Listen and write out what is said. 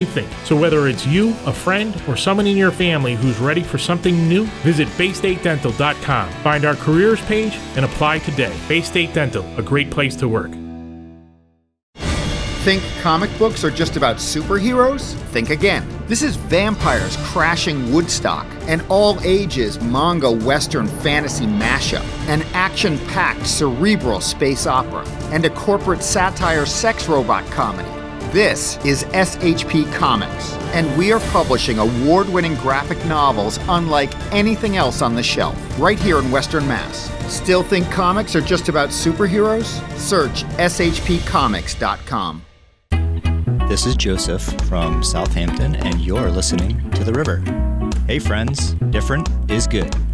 anything. So whether it's you, a friend, or someone in your family who's ready for something new, visit BayStateDental.com. Find our careers page and apply today. Bay State Dental, a great place to work. Think comic books are just about superheroes? Think again. This is vampires crashing Woodstock, an all-ages manga western fantasy mashup, an action-packed cerebral space opera, and a corporate satire sex robot comedy. This is SHP Comics, and we are publishing award-winning graphic novels unlike anything else on the shelf, right here in Western Mass. Still think comics are just about superheroes? Search shpcomics.com. This is Joseph from Southampton, and you're listening to The River. Hey friends, different is good.